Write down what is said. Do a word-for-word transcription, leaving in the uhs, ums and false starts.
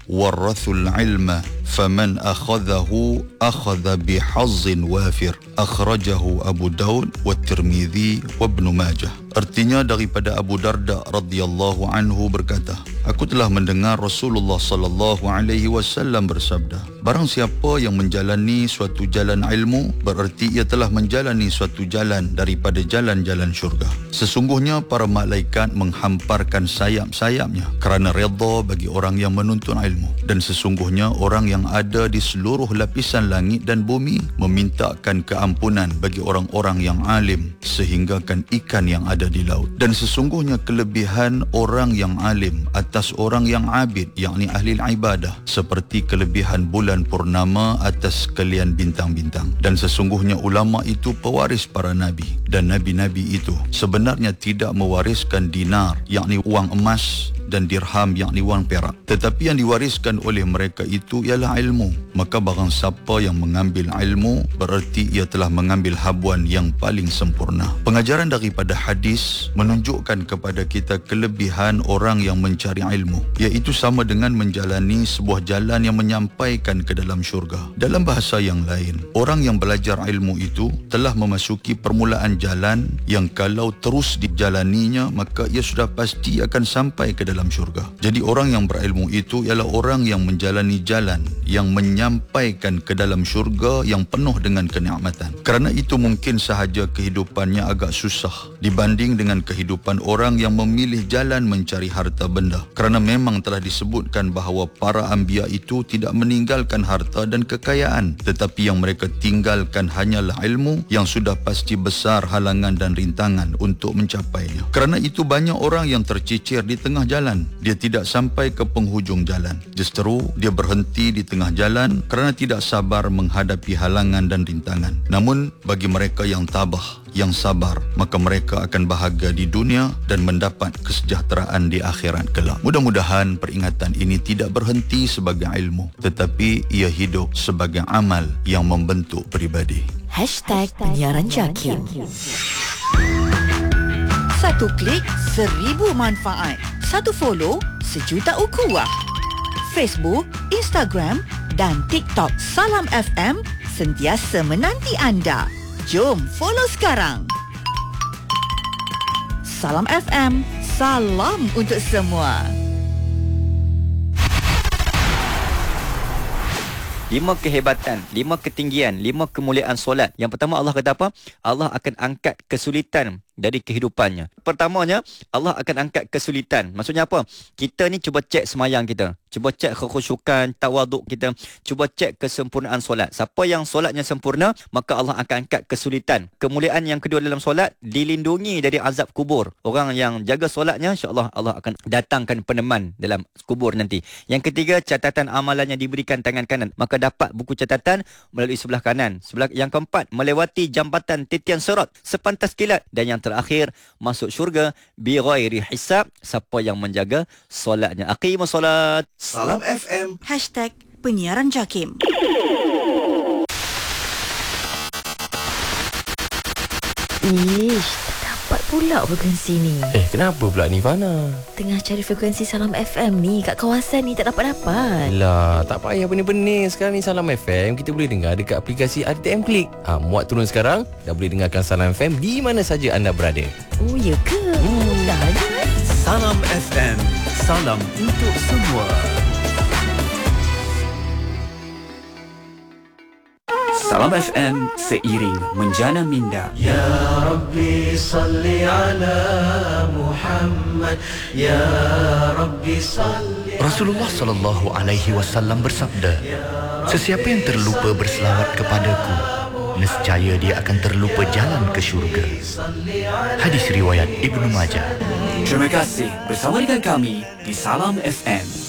warathul ilma faman akhadhahu akhadha bihazzin wafir. Akhrajahu Abu Daud wa Tirmidzi wa Ibnu Majah. Artinya daripada Abu Darda radhiyallahu anhu berkata, aku telah mendengar Rasulullah sallallahu alaihi wasallam bersabda, barang siapa yang menjalani suatu jalan ilmu, bererti ia telah menjalani suatu jalan daripada jalan-jalan syurga. Sesungguhnya para malaikat menghamparkan sayap-sayapnya kerana redha bagi orang yang menuntut ilmu, dan sesungguhnya orang yang ada di seluruh lapisan langit dan bumi memintakan keampunan bagi orang-orang yang alim sehinggakan ikan yang ada di laut. Dan sesungguhnya kelebihan orang yang alim atas orang yang abid, yakni ahli ibadah, seperti kelebihan bulan purnama atas sekalian bintang-bintang. Dan sesungguhnya ulama itu pewaris para nabi, dan nabi-nabi itu sebenarnya tidak mewariskan dinar, yakni uang emas, dan dirham, yakni wang perak, tetapi yang diwariskan oleh mereka itu ialah ilmu. Maka barang siapa yang mengambil ilmu, bererti ia telah mengambil habuan yang paling sempurna. Pengajaran daripada hadis menunjukkan kepada kita kelebihan orang yang mencari ilmu, iaitu sama dengan menjalani sebuah jalan yang menyampaikan ke dalam syurga. Dalam bahasa yang lain, orang yang belajar ilmu itu telah memasuki permulaan jalan yang kalau terus dijalaninya, maka ia sudah pasti akan sampai ke dalam syurga. Jadi orang yang berilmu itu ialah orang yang menjalani jalan yang menyampaikan ke dalam syurga yang penuh dengan kenikmatan. Kerana itu mungkin sahaja kehidupannya agak susah dibanding dengan kehidupan orang yang memilih jalan mencari harta benda. Kerana memang telah disebutkan bahawa para anbiya itu tidak meninggalkan harta dan kekayaan, tetapi yang mereka tinggalkan hanyalah ilmu yang sudah pasti besar halangan dan rintangan untuk mencapainya. Kerana itu banyak orang yang tercicir di tengah jalan. Dia tidak sampai ke penghujung jalan. Justru dia berhenti di tengah jalan kerana tidak sabar menghadapi halangan dan rintangan. Namun bagi mereka yang tabah, yang sabar, maka mereka akan bahagia di dunia dan mendapat kesejahteraan di akhirat kelak. Mudah-mudahan peringatan ini tidak berhenti sebagai ilmu, tetapi ia hidup sebagai amal yang membentuk peribadi. Hashtag Penyiaran Jakim. Satu klik, seribu manfaat. Satu follow, sejuta ukhuwah. Facebook, Instagram dan TikTok Salam F M sentiasa menanti anda. Jom follow sekarang. Salam F M, salam untuk semua. Lima kehebatan, lima ketinggian, lima kemuliaan solat. Yang pertama, Allah kata apa? Allah akan angkat kesulitan dari kehidupannya. Pertamanya, Allah akan angkat kesulitan. Maksudnya apa? Kita ni cuba cek semayang kita. Cuba cek kekhusyukan, tawaduk kita. Cuba cek kesempurnaan solat. Siapa yang solatnya sempurna, maka Allah akan angkat kesulitan. Kemuliaan yang kedua dalam solat, dilindungi dari azab kubur. Orang yang jaga solatnya, insya-Allah Allah akan datangkan peneman dalam kubur nanti. Yang ketiga, catatan amalannya diberikan tangan kanan. Maka dapat buku catatan melalui sebelah kanan. Sebelah yang keempat, melewati jambatan titian sirat sepantas kilat. Dan yang terakhir, masuk syurga bi ghairi hisab, siapa yang menjaga solatnya. Aqimus solat. Salam F M. Hashtag Penyiaran Jakim. Ish, dapat pula frekuensi ni. Eh, kenapa pula ni Fana? Tengah cari frekuensi Salam F M ni kat kawasan ni tak dapat-dapat. Lah, tak payah benih-benih. Sekarang ni Salam F M kita boleh dengar dekat aplikasi R T M Klik. Ha, muat turun sekarang, dah boleh dengarkan Salam F M di mana saja anda berada. Oh, ya ke? Hmm. Dah ada. Salam F M, salam untuk semua. Salam F M seiring menjana minda. Ya Rabbi salli ala Muhammad. Ya Rabbi salli. Rasulullah sallallahu alaihi wasallam bersabda, sesiapa yang terlupa berselawat kepadaku, nescaya dia akan terlupa jalan ke syurga. Hadis riwayat Ibnu Majah. Terima kasih bersama dengan kami di Salam F M.